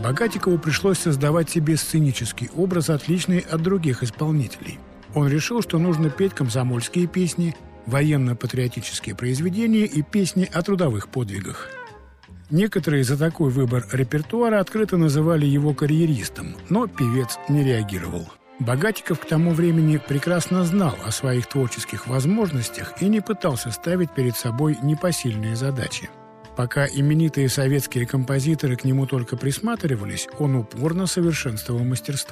Богатикову пришлось создавать себе сценический образ, отличный от других исполнителей. Он решил, что нужно петь комсомольские песни, военно-патриотические произведения и песни о трудовых подвигах. Некоторые за такой выбор репертуара открыто называли его карьеристом, но певец не реагировал. Богатиков к тому времени прекрасно знал о своих творческих возможностях и не пытался ставить перед собой непосильные задачи. Пока именитые советские композиторы к нему только присматривались, он упорно совершенствовал мастерство.